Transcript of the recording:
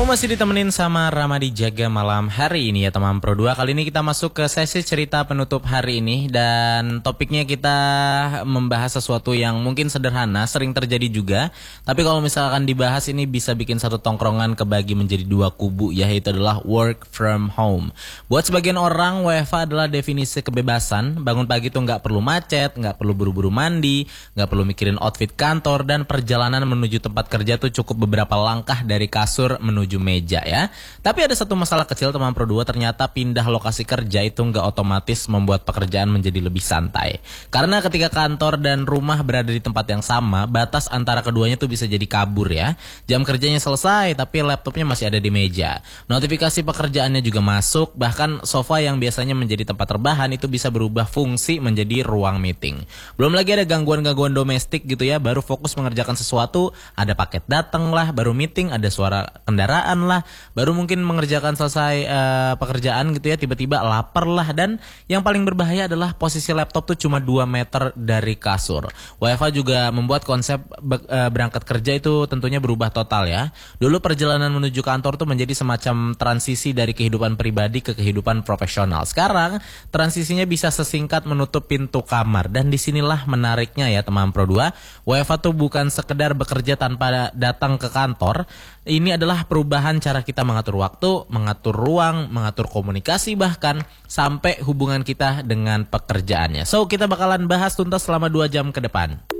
Masih ditemenin sama Ramadi Jaga malam hari ini ya teman Pro 2. Kali ini kita masuk ke sesi cerita penutup hari ini. Dan topiknya kita membahas sesuatu yang mungkin sederhana, sering terjadi juga. Tapi kalau misalkan dibahas ini bisa bikin satu tongkrongan kebagi menjadi dua kubu, yaitu adalah work from home. Buat sebagian orang, WFH adalah definisi kebebasan. Bangun pagi tuh gak perlu macet, gak perlu buru-buru mandi, gak perlu mikirin outfit kantor. Dan perjalanan menuju tempat kerja tuh cukup beberapa langkah dari kasur menuju meja ya. Tapi ada satu masalah kecil teman Pro 2, ternyata pindah lokasi kerja itu nggak otomatis membuat pekerjaan menjadi lebih santai. Karena ketika kantor dan rumah berada di tempat yang sama, batas antara keduanya tuh bisa jadi kabur ya. Jam kerjanya selesai tapi laptopnya masih ada di meja. Notifikasi pekerjaannya juga masuk, bahkan sofa yang biasanya menjadi tempat rebahan itu bisa berubah fungsi menjadi ruang meeting. Belum lagi ada gangguan-gangguan domestik gitu ya, baru fokus mengerjakan sesuatu, ada paket datang lah, baru meeting, ada suara kendaraan lah, baru mungkin mengerjakan selesai pekerjaan gitu ya, tiba-tiba lapar lah. Dan yang paling berbahaya adalah posisi laptop tuh cuma 2 meter dari kasur. WFH juga membuat konsep berangkat kerja itu tentunya berubah total ya. Dulu perjalanan menuju kantor tuh menjadi semacam transisi dari kehidupan pribadi ke kehidupan profesional. Sekarang transisinya bisa sesingkat menutup pintu kamar. Dan disinilah menariknya ya teman Pro 2. WFH tuh bukan sekedar bekerja tanpa datang ke kantor. Ini adalah perubahan cara kita mengatur waktu, mengatur ruang, mengatur komunikasi, bahkan sampai hubungan kita dengan pekerjaannya. So, kita bakalan bahas tuntas selama 2 jam ke depan.